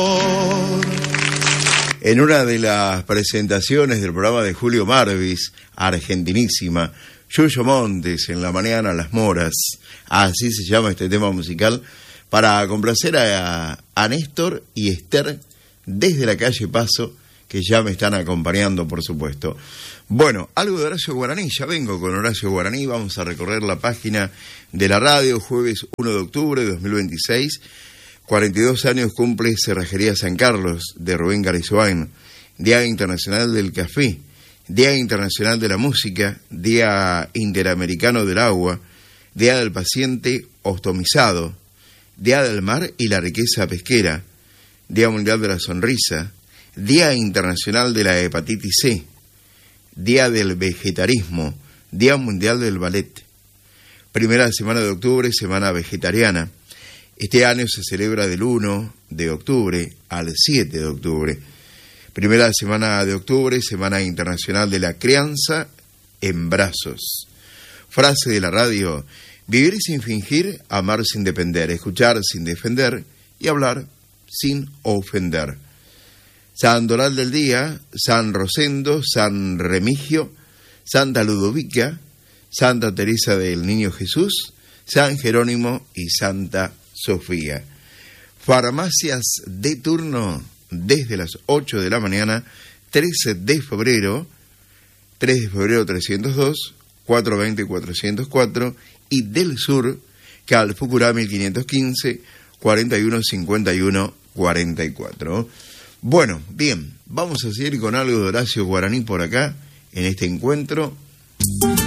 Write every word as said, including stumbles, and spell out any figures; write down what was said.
En una de las presentaciones del programa de Julio Marvis, argentinísima, Yuyo Montes, en la mañana Las Moras, así se llama este tema musical, para complacer a, a Néstor y Esther desde la calle Paso, que ya me están acompañando, por supuesto. Bueno, algo de Horacio Guaraní, ya vengo con Horacio Guaraní, vamos a recorrer la página de la radio, jueves uno de octubre de dos mil veintiséis, cuarenta y dos años cumple Cerrajería San Carlos de Rubén Garizoain, Día Internacional del Café, Día Internacional de la Música, Día Interamericano del Agua, Día del Paciente Ostomizado, Día del Mar y la Riqueza Pesquera, Día Mundial de la Sonrisa, Día Internacional de la Hepatitis C, Día del Vegetarismo, Día Mundial del Ballet. Primera semana de octubre, Semana Vegetariana. Este año se celebra del uno de octubre al siete de octubre. Primera semana de octubre, Semana Internacional de la Crianza en Brazos. Frase de la radio: vivir sin fingir, amar sin depender, escuchar sin defender y hablar sin ofender. San Doral del Día, San Rosendo, San Remigio, Santa Ludovica, Santa Teresa del Niño Jesús, San Jerónimo y Santa Sofía. Farmacias de turno desde las ocho de la mañana, trece de febrero, tres de febrero trescientos dos, cuatrocientos veinte cuatrocientos cuatro y del sur, Calfucurá mil quinientos quince, cuarenta y uno cincuenta y uno cuarenta y cuatro. Bueno, bien, vamos a seguir con algo de Horacio Guaraní por acá, en este encuentro.